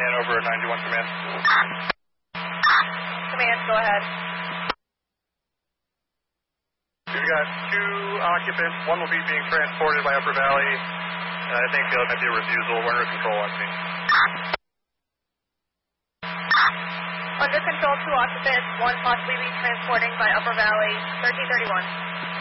Hanover 91 Command. Command, go ahead. We've got 2 occupants. One will be being transported by Upper Valley. I think there might be a refusal. We're under control on scene. Under control, 2 occupants. 1 possibly being transporting by Upper Valley. 1331.